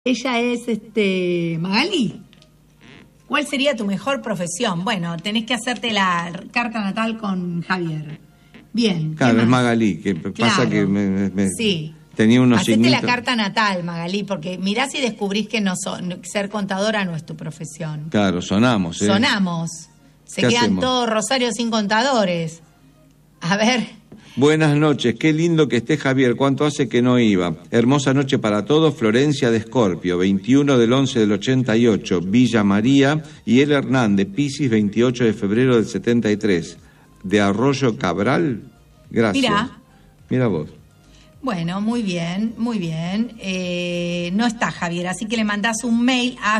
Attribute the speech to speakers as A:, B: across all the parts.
A: Ella es Magali. ¿Cuál sería tu mejor profesión? Bueno, tenés que hacerte la carta natal con Javier. Bien.
B: Claro, es Magali, que pasa que
A: sí.
B: Tenía unos
A: Hacete
B: signitos.
A: la carta natal, Magali, porque mirá si descubrís que ser contadora no es tu profesión.
B: Claro, sonamos.
A: Sonamos. Se quedan
B: hacemos?
A: todos Rosario sin contadores. A ver.
B: Buenas noches, qué lindo que esté Javier, cuánto hace que no iba. Hermosa noche para todos, Florencia de Escorpio, 21 del 11 del 88, Villa María, y el Hernández, Piscis, 28 de febrero del 73, de Arroyo Cabral. Gracias. Mira vos.
A: Bueno, muy bien, muy bien. No está Javier, así que le mandás un mail a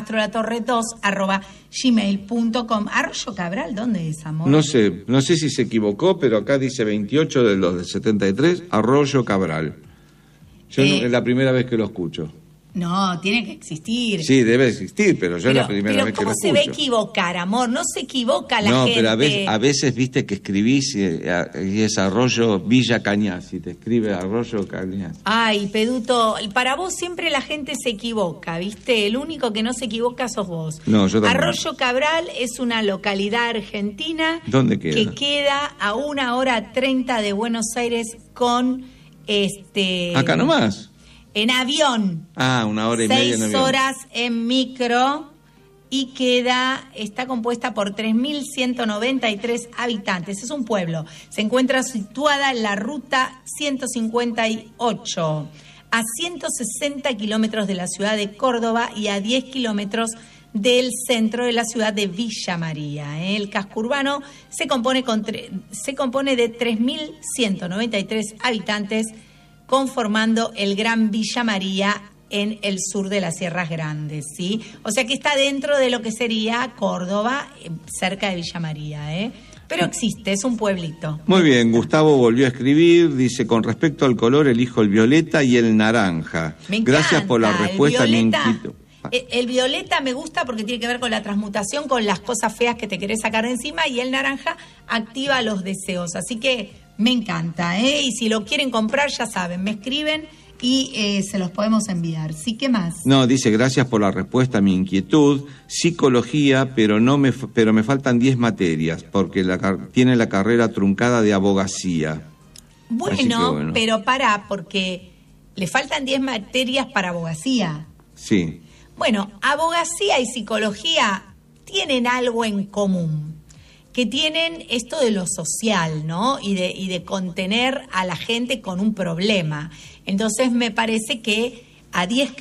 A: astrolatorre2@gmail.com. ¿Arroyo Cabral dónde es, amor?
B: No sé si se equivocó, pero acá dice 28 de los del 73, Arroyo Cabral. Yo es la primera vez que lo escucho.
A: No, tiene que existir.
B: Sí, debe existir, pero yo es la primera vez que lo escucho.
A: ¿Cómo se va a equivocar, amor? No se equivoca la gente.
B: No, pero a veces viste que escribís y es Arroyo Villa Cañas, y te escribe Arroyo Cañas.
A: Ay, Peduto, para vos siempre la gente se equivoca, ¿viste? El único que no se equivoca sos vos.
B: No, yo también.
A: Arroyo Cabral es una localidad argentina.
B: ¿Dónde queda?
A: Que queda a 1:30 de Buenos Aires con
B: Acá nomás.
A: En avión.
B: 1h30 en avión.
A: 6 horas en micro y está compuesta por 3.193 habitantes. Es un pueblo. Se encuentra situada en la ruta 158, a 160 kilómetros de la ciudad de Córdoba y a 10 kilómetros del centro de la ciudad de Villa María. El casco urbano se compone de 3.193 habitantes, conformando el Gran Villa María en el sur de las Sierras Grandes, ¿sí? O sea que está dentro de lo que sería Córdoba, cerca de Villa María, ¿eh? Pero existe, es un pueblito.
B: Muy bien, Gustavo volvió a escribir, dice, con respecto al color elijo el violeta y el naranja.
A: Me encanta.
B: Gracias por la respuesta, mi inquietud.
A: El violeta me gusta porque tiene que ver con la transmutación, con las cosas feas que te querés sacar de encima, y el naranja activa los deseos. Así que me encanta, ¿eh? Y si lo quieren comprar, ya saben, me escriben y se los podemos enviar. ¿Sí? ¿Qué más?
B: No, dice, gracias por la respuesta a mi inquietud. Psicología, pero me faltan 10 materias, porque tiene la carrera truncada de abogacía.
A: Bueno, pero porque le faltan 10 materias para abogacía.
B: Sí.
A: Bueno, abogacía y psicología tienen algo en común, que tienen esto de lo social, ¿no? Y de contener a la gente con un problema. Entonces me parece que a 10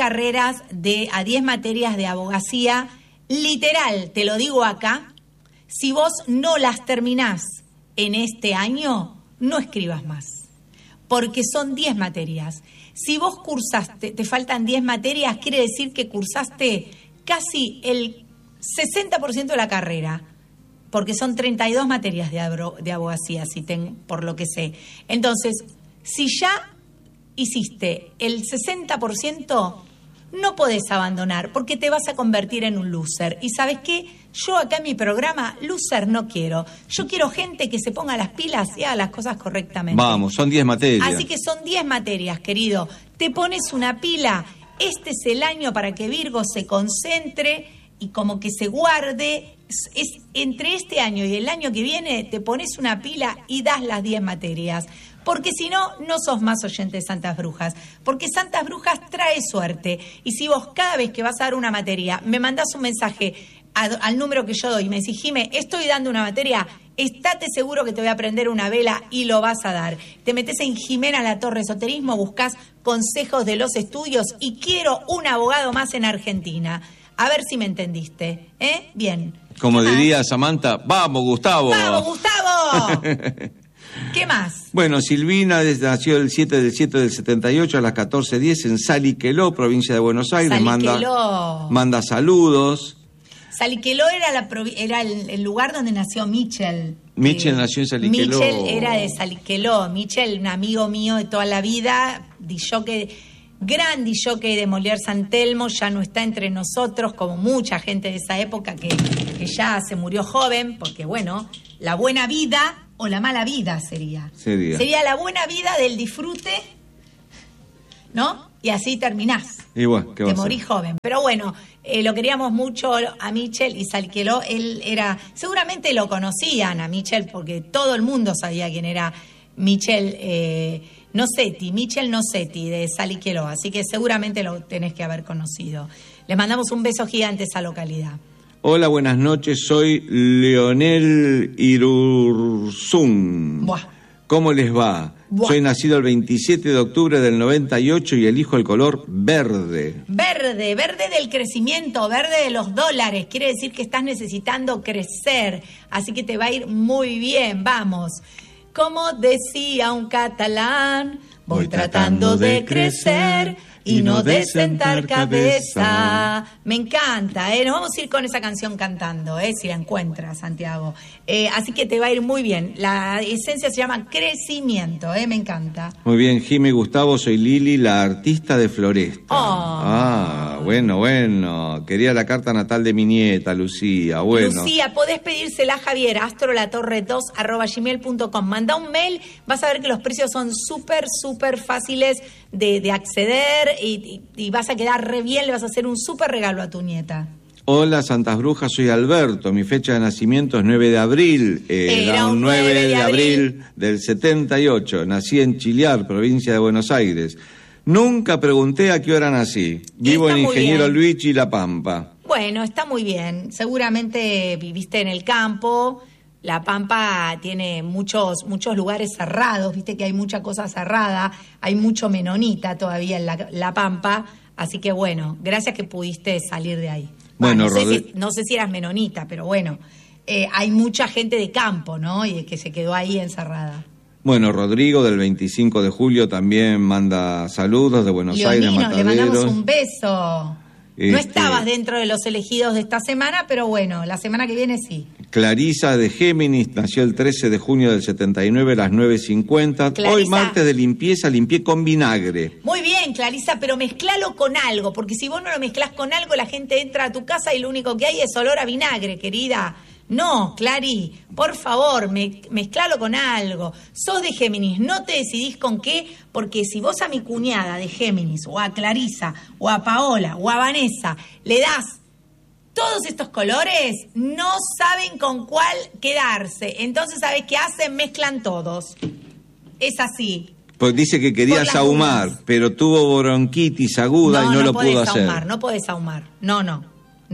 A: materias de abogacía, literal, te lo digo acá, si vos no las terminás en este año, no escribas más, porque son 10 materias. Si vos cursaste, te faltan 10 materias, quiere decir que cursaste casi el 60% de la carrera, porque son 32 materias de abogacía, por lo que sé. Entonces, si ya hiciste el 60%, no podés abandonar, porque te vas a convertir en un loser. ¿Y sabes qué? Yo acá en mi programa, loser no quiero. Yo quiero gente que se ponga las pilas y haga las cosas correctamente.
B: Vamos, son 10 materias.
A: Así que son 10 materias, querido. Te pones una pila. Este es el año para que Virgo se concentre y como que se guarde. Es entre este año y el año que viene, te pones una pila y das las 10 materias. Porque si no, no sos más oyente de Santas Brujas. Porque Santas Brujas trae suerte. Y si vos cada vez que vas a dar una materia me mandás un mensaje al número que yo doy y me decís, Jime, estoy dando una materia, estate seguro que te voy a prender una vela y lo vas a dar. Te metés en Jimena La Torre Esoterismo, buscás consejos de los estudios y quiero un abogado más en Argentina. A ver si me entendiste, ¿eh? Bien.
B: Como diría Samantha, ¡vamos, Gustavo!
A: ¡Vamos, Gustavo! ¿Qué más?
B: Bueno, Silvina nació el 7 del 7 del 78 a las 14:10 en Saliqueló, provincia de Buenos Aires. Manda saludos.
A: Saliqueló era el lugar donde nació Michel.
B: Michel nació en Saliqueló.
A: Michel era de Saliqueló. Michel, un amigo mío de toda la vida, gran disjockey de Molière San Telmo, ya no está entre nosotros, como mucha gente de esa época que ya se murió joven, porque bueno, la buena vida o la mala vida sería la buena vida del disfrute, ¿no? Y así terminás.
B: Y bueno, ¿qué va a
A: Te
B: hacer?
A: morís joven. Pero bueno, lo queríamos mucho a Michel y Salqueló. Él era... Seguramente lo conocían a Michel porque todo el mundo sabía quién era Michel Michel Nocetti de Salqueló. Así que seguramente lo tenés que haber conocido. Les mandamos un beso gigante a esa localidad.
B: Hola, buenas noches, soy Leonel Irurzún.
A: Buah.
B: ¿Cómo les va?
A: Buah.
B: Soy nacido el 27 de octubre del 98 y elijo el color verde.
A: Verde del crecimiento, verde de los dólares. Quiere decir que estás necesitando crecer. Así que te va a ir muy bien, vamos. Como decía un catalán, voy tratando de crecer y no de sentar cabeza. Me encanta, Nos vamos a ir con esa canción cantando, si la encuentras, Santiago. Así que te va a ir muy bien. La esencia se llama crecimiento, me encanta.
B: Muy bien, Jimmy Gustavo, soy Lili, la artista de Floresta. Bueno. Quería la carta natal de mi nieta, Lucía. Bueno.
A: Lucía, podés pedírsela a Javier, astrolatorre2@gmail.com. Manda un mail, vas a ver que los precios son súper fáciles de acceder y vas a quedar re bien, le vas a hacer un súper regalo a tu nieta.
B: Hola, Santas Brujas, soy Alberto. Mi fecha de nacimiento es 9 de abril.
A: Era un
B: 9 de abril del 78. Nací en Chiliar, provincia de Buenos Aires. Nunca pregunté a qué hora nací. Vivo en Ingeniero Luigi, La Pampa.
A: Bueno, está muy bien. Seguramente viviste en el campo. La Pampa tiene muchos lugares cerrados. Viste que hay mucha cosa cerrada. Hay mucho menonita todavía en la Pampa. Así que bueno, gracias que pudiste salir de ahí.
B: Bueno,
A: no sé si eras menonita, pero bueno, hay mucha gente de campo, ¿no? Y que se quedó ahí encerrada.
B: Bueno, Rodrigo del 25 de julio también manda saludos de Buenos Aires, Mataderos.
A: Le mandamos un beso. No estabas dentro de los elegidos de esta semana, pero bueno, la semana que viene sí.
B: Clarisa de Géminis nació el 13 de junio del 79 a las 9:50.
A: Clarisa.
B: Hoy martes de limpieza, limpié con vinagre.
A: Muy bien, Clarisa, pero mezclalo con algo, porque si vos no lo mezclás con algo, la gente entra a tu casa y lo único que hay es olor a vinagre, querida. No, Clary, por favor, mezclalo con algo. Sos de Géminis, no te decidís con qué, porque si vos a mi cuñada de Géminis, o a Clarisa, o a Paola, o a Vanessa, le das todos estos colores, no saben con cuál quedarse. Entonces, ¿sabés qué hacen? Mezclan todos. Es así.
B: Pues dice que quería sahumar, pero tuvo bronquitis aguda y no lo pudo hacer.
A: No podés ahumar, no.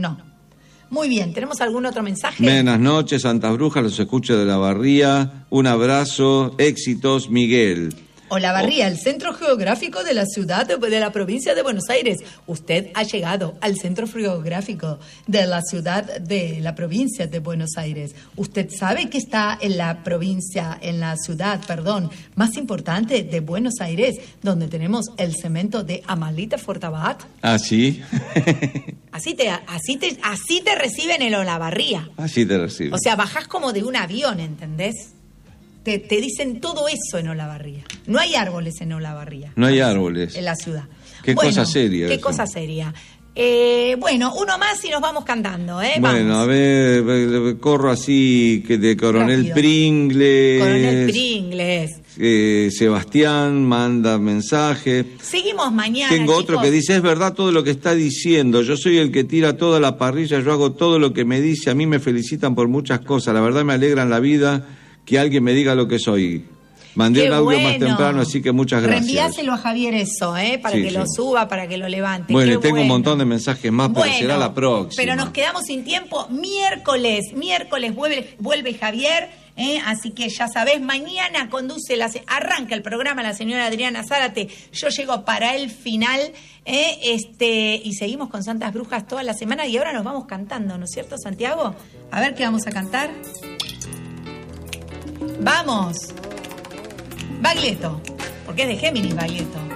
A: Muy bien, ¿tenemos algún otro mensaje?
B: Buenas noches, Santas Brujas, los escucho de La Barría. Un abrazo, éxitos, Miguel.
A: Olavarría, el centro geográfico de la ciudad de la provincia de Buenos Aires. Usted ha llegado al centro geográfico de la ciudad de la provincia de Buenos Aires. Usted sabe que está en la ciudad más importante de Buenos Aires, donde tenemos el cemento de Amalita Fortabat.
B: ¿Ah, sí?
A: Así te reciben en Olavarría.
B: Así te reciben.
A: O sea, bajás como de un avión, ¿entendés? Te dicen todo eso en Olavarría. No hay árboles en Olavarría.
B: No hay árboles.
A: En la ciudad.
B: Qué cosa seria.
A: Qué cosa seria. Bueno, uno más y nos vamos cantando, ¿eh?
B: Bueno,
A: vamos.
B: A ver, corro así que de Coronel
A: Rápido.
B: Pringles.
A: Coronel Pringles.
B: Sebastián manda mensaje.
A: Seguimos mañana.
B: Tengo otro
A: chicos.
B: que dice, es verdad todo lo que está diciendo, yo soy el que tira toda la parrilla, yo hago todo lo que me dice, a mí me felicitan por muchas cosas, la verdad me alegran la vida que alguien me diga lo que soy. Mandé
A: Qué
B: un audio
A: bueno.
B: más temprano, así que muchas gracias.
A: Reenviáselo a Javier eso, para que lo suba, para que lo levante.
B: Bueno,
A: Qué
B: y tengo un montón de mensajes más, pero será la próxima.
A: Pero nos quedamos sin tiempo. Miércoles vuelve Javier, así que ya sabés, mañana arranca el programa la señora Adriana Zárate. Yo llego para el final, y seguimos con Santas Brujas toda la semana y ahora nos vamos cantando, ¿no es cierto, Santiago? A ver qué vamos a cantar. ¡Vamos! Baglietto, porque es de Géminis Baglietto.